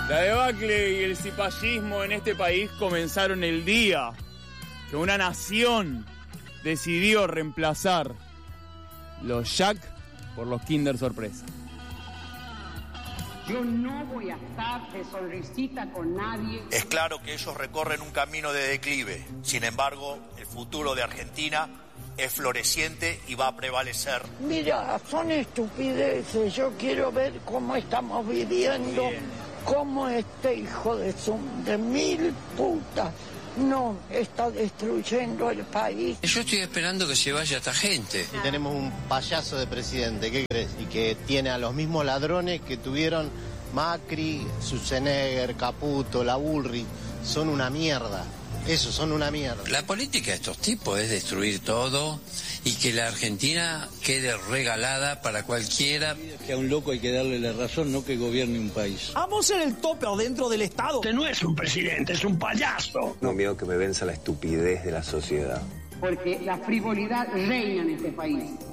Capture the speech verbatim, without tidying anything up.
La debacle y el cipallismo en este país comenzaron el día que una nación decidió reemplazar los Jack por los Kinder Sorpresa. Yo no voy a estar de sonrisita con nadie. Es claro que ellos recorren un camino de declive. Sin embargo, el futuro de Argentina es floreciente y va a prevalecer. Mira, son estupideces. Yo quiero ver cómo estamos viviendo, cómo este hijo de su de mil putas no está destruyendo el país. Yo estoy esperando que se vaya esta gente. Y tenemos un payaso de presidente, ¿qué crees? Y que tiene a los mismos ladrones que tuvieron Macri, Schwarzenegger, Caputo, la Bullrich. Son una mierda. Eso, son una mierda. La política de estos tipos es destruir todo y que la Argentina quede regalada para cualquiera. Que a un loco hay que darle la razón, no que gobierne un país. Vamos en el tope o dentro del Estado. Usted no es un presidente, es un payaso. No miedo que me venza la estupidez de la sociedad. Porque la frivolidad reina en este país.